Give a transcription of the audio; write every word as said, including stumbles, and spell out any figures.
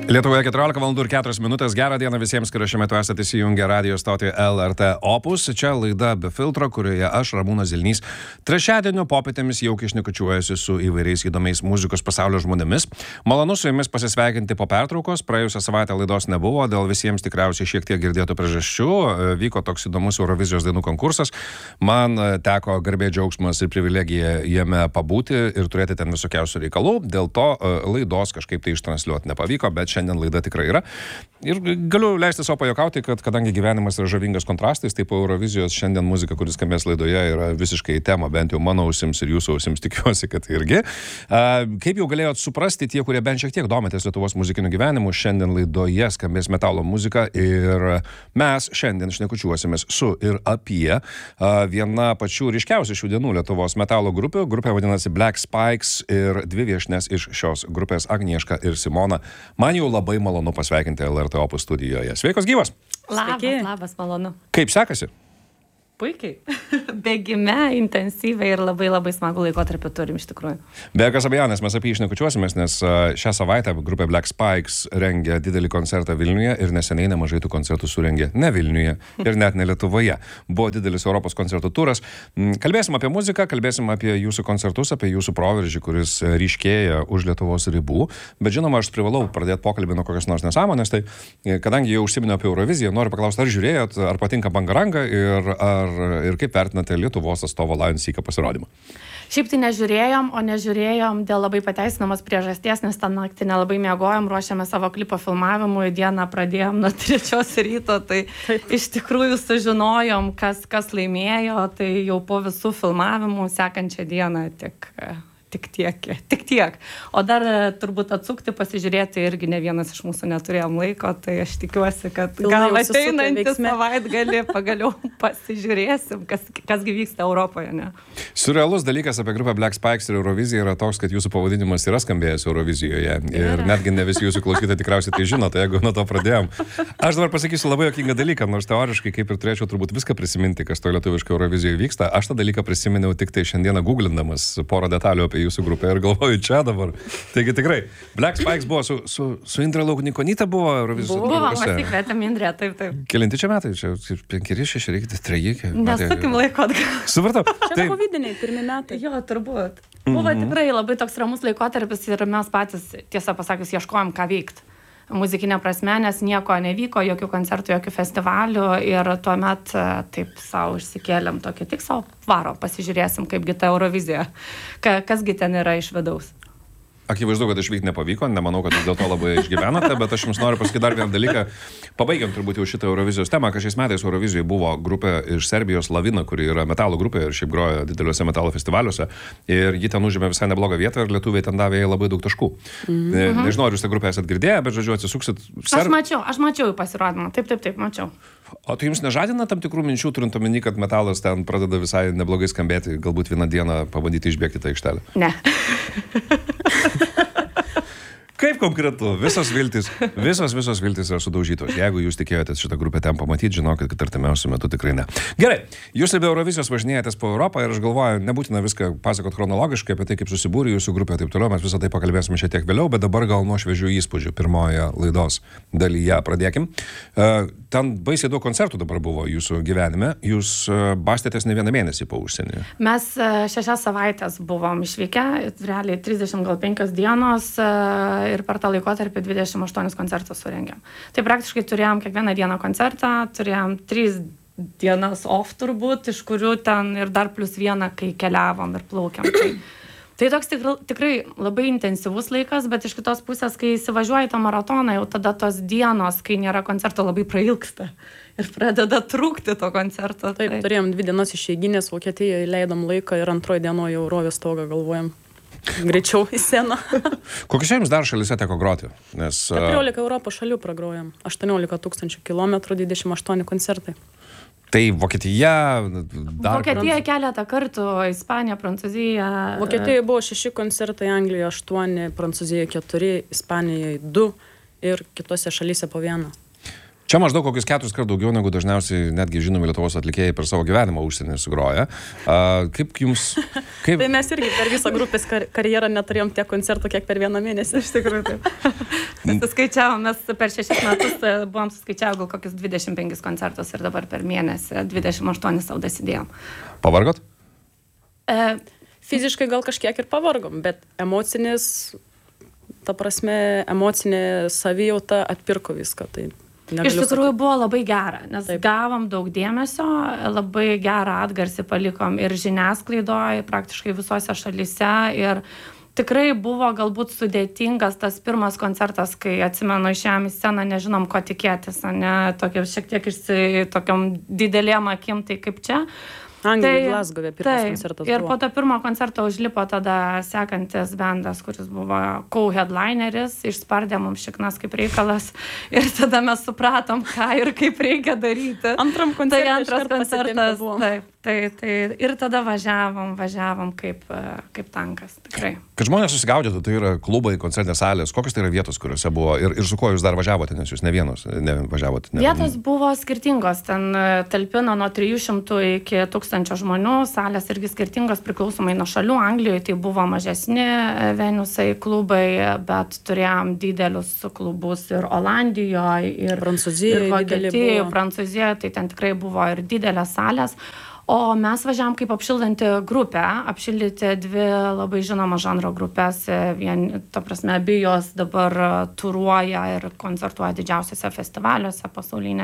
Lietuvoje keturiolika valandų ir keturios minutės. Gerą dieną visiems, kurie šiuo metu esate įsijungę radio stotį L R T Opus. Čia laida Be filtro, kurioje aš, Ramūnas Zilnys, trečiadienio popietėmis jau šnekučiuojasi su įvairiais įdomiais muzikos pasaulio žmonėmis. Malonu su jumis pasisveikinti po pertraukos. Praėjusią savaitę laidos nebuvo, dėl visiems tikriausiai šiek tiek girdėtų priežasčių. Vyko toks įdomus Eurovizijos dainų konkursas. Man teko garbė, džiaugsmas ir privilegija jame pabūti ir turėti ten visokiausių reikalų. Dėl to laidos kažkaip tai ištransliuoti nepavyko, bet šiandien laida tikrai yra. Ir galiu leisti savo pajokauti, kad kadangi gyvenimas yra žavingas kontrastais, tai po Eurovizijos šiandien muzika, kuris skambės laidoje, yra visiškai tema, bent jau mano ausims ir jūsų ausims, tikiuosi, kad irgi. Kaip jau galėjot suprasti, tie, kurie bent šiek tiek domitės Lietuvos muzikiniu gyvenimu, šiandien laidoje skambės metalo muzika ir mes šiandien šnekučiuosimės su ir apie viena pačių ryškiausių šių dienų Lietuvos metalo grupių. Grupė vadinasi Black Spikes ir dvi viešnes iš šios grupės, Agnieška ir Simona. Man jau labai malonu pasveikinti L R T Opus studijoje. Sveikos gyvas! Labas, labas, malonu. Kaip sekasi? Puikiai. Bėgime, intensyviai ir labai labai smagų laikotarpį turim iš tikrųjų. Be jokios abejonės mes apie jį šnekučiuosimės, nes šią savaitę grupė Black Spikes rengia didelį koncertą Vilniuje ir neseniai nemažai tų koncertų surengė ne Vilniuje ir net ne Lietuvoje. Buvo didelis Europos koncertų turas. Kalbėsim apie muziką, kalbėsim apie jūsų koncertus, apie jūsų proveržį, kuris ryškėja už Lietuvos ribų. Bet žinoma, aš privalau pradėti pokalbį nuo kokios nors nesąmonės. Tai kadangi jau užsiminėjau apie Euroviziją, noriu paklausti, ar žiūrėjot, ar patinka Bangaranga ir ar ir kaip vertinate Lietuvos atstovo Lion Seeką pasirodymą? Šiaip tai nežiūrėjom, o nežiūrėjom dėl labai pateisinamos priežasties, nes tą naktį nelabai miegojom, ruošėme savo klipo filmavimui, dieną pradėjom nuo trečios ryto, tai iš tikrųjų sužinojom, kas, kas laimėjo, tai jau po visų filmavimų sekančią dieną tik... Tik tiek, tik tiek. O dar turbūt atsukti, pasižiūrėti irgi ne vienas iš mūsų neturėjom laiko, tai aš tikiuosi, kad gal ateinantį savaitgalį pagaliau pasižiūrėsim, kas, kasgi vyksta Europoje, ne? Surrealus dalykas apie grupę Black Spikes ir Euroviziją yra toks, kad jūsų pavadinimas yra skambėjęs Eurovizijoje ir netgi ne visi jūsų klausytojai tikriausiai tai žino, tai jeigu nuo to pradėjom. Aš dabar pasakysiu labai juokingą dalyką, nors teoriškai kaip ir turėčiau turbūt viską prisiminti, kas to lietuviškai Eurovizijoje vyksta. Aš tą dalyką prisiminiau tik tai šiandieną googlindamas porą detalių apie jūsų grupę ir galvoju čia dabar. Taigi tikrai, Black Spikes buvo su, su, su Indre Lauknikonyte buvo Eurovizijos. Buvo, mes įkvietėm Indrę, taip, taip. Kelinti čia metai? Čia penkeri, šešeri, treji? Nesukim laiko atgal. Supratau. Čia tai... kovidiniai pirmi metai. Jo, turbūt. Buvo mm-hmm. tikrai labai toks ramus laikotarpis ir mes patys, tiesą pasakius, ieškojom, ką veikti. Muzikinė prasme, nes nieko nevyko, jokių koncertų, jokių festivalių ir tuomet taip savo išsikėlėm tokį tik savo varo, pasižiūrėsim, kaipgi ta Eurovizija, Ka, kasgi ten yra iš vidaus. Akivaizdu, kad išvykti nepavyko, nemanau, kad jūs dėl to labai išgyvenote, bet aš jums noriu pasakyti dar vieną dalyką. Pabaigiant turbūt jau šitą Eurovizijos temą, kad šiais metais Eurovizijoje buvo grupė iš Serbijos Lavina, kuri yra metalo grupė ir šiaip groja dideliuose metalo festivaliuose. Ir ji ten užėmė visai neblogą vietą ir lietuviai ten davė jai labai daug taškų. Mm-hmm. Nežinau, ar jūs tą grupę esat girdėję, bet žodžiu atsisuksit. Ser... Aš mačiau, aš mačiau į pasirodymą. Taip, taip, taip, mačiau. O tai jums nežadina tam tikrų minčių, turint omeny, kad metalas ten pradeda visai neblogai skambėti, galbūt vieną dieną pabandyti išbėgti tą aikštelę? Ne. Kaip konkretu, visos viltis, visos, visos viltis yra sudaužytos. Jeigu jūs tikėjotės šitą grupę ten pamatyti, žinokit, kad artimiausiu metu tikrai ne. Gerai, jūs ir be Eurovizijos važinėjatės po Europą ir aš galvoju, nebūtina viską pasakot chronologiškai apie tai, kaip susibūrė jūsų grupė ir taip toliau, mes visą tai pakalbėsime šiek tiek vėliau, bet dabar gal nuo šviežių įspūdžių pirmoje laidos dalyje pradėkim. Uh, ten baisiai daug koncertų dabar buvo jūsų gyvenime, jūs uh, bastėtės ne vieną mėnesį po užsienį. Mes uh, šešias savaitės buvom išvykę, realiai trisdešimt gal penkios dienos uh, ir per tą laikotarpį dvidešimt aštuonis koncertus surengėm. Tai praktiškai turėjom kiekvieną dieną koncertą, turėjom tris dienas off turbūt, iš kurių ten ir dar plus vieną, kai keliavom ir plaukiam. Tai, tai toks tikrai, tikrai labai intensyvus laikas, bet iš kitos pusės, kai įsivažiuoji tą maratoną, jau tada tos dienos, kai nėra koncerto, labai prailgsta ir pradeda trūkti to koncerto. Taip, tai... turėjom dvi dienas išeiginės, Vokietijoje leidom laiką ir antroji dienoje jau rovės stogą galvojam. Greičiau į sceną. Kokiuose jums dar šalyse teko groti? Nes, keturiolika Europos šalių pragrojam. aštuoniolika tūkstančių kilometrų, dvidešimt aštuoni koncertai. Tai Vokietija... Dar... Vokietija keletą kartų, Ispanija, Prancūzija... Vokietijoje buvo šeši koncertai, Anglijoje aštuoni, Prancūzijoje keturi, Ispanijoje du ir kitose šalyse po vieną. Čia maždaug kokius keturis kart daugiau negu dažniausiai netgi žinomi Lietuvos atlikėjai per savo gyvenimą užsienį sugroja. Uh, kaip jums... Kaip... Tai mes irgi per visą grupės kar karjerą neturėjom tiek koncertų, kiek per vieną mėnesį. Iš tikrųjų, taip. Mes suskaičiavom, mes per šešis metus buvom suskaičiavę gal kokius dvidešimt penkis koncertus ir dabar per mėnesį dvidešimt aštuonis sau dasidėjom. Pavargot? E, fiziškai gal kažkiek ir pavargom, bet emocinis, ta prasme, emocinė savijauta atpirko viską. Tai iš tikrųjų buvo labai gera, nes Taip. gavom daug dėmesio, labai gerą atgarsį palikom ir žiniasklaidoje, praktiškai visose šalyse ir tikrai buvo galbūt sudėtingas tas pirmas koncertas, kai atsimenu išėjom į sceną, nežinom ko tikėtis, ne, tokia, šiek tiek išsi, tokiom didelėm akim, tai kaip čia. Anglijoje, Glasgow'e pirmas tai, koncertas ir buvo. po to pirmo koncerto užlipo tada sekantis bendas, kuris buvo co-headlineris, išspardė mums šiknas kaip reikalas ir tada mes supratom, ką ir kaip reikia daryti. Antram koncerte tai antras koncertas, taip, tai, tai ir tada važiavom, važiavom kaip, kaip tankas, tikrai. Kad žmonės susigaudytų, tai yra klubai, koncertinės salės, kokios tai yra vietos, kuriuose buvo ir, ir su kuo jūs dar važiavote, nes jūs ne vienos ne važiavote. Ne... Vietos buvo skirtingos, ten talpino nuo trijų šimtų iki tūkstančio žmonių, salės irgi skirtingos priklausomai nuo šalių. Anglijoje tai buvo mažesni venusai klubai, bet turėjom didelius klubus ir Olandijoje, ir Prancūzijoje, ir Vokietijoje, Prancūzijoje, tai ten tikrai buvo ir didelės salės. O mes važiavom kaip apšildanti grupę, apšildyti dvi labai žinoma žanro grupės, vien, ta prasme, abi jos dabar turuoja ir koncertuoja didžiausiose festivaliuose pasaulinėse.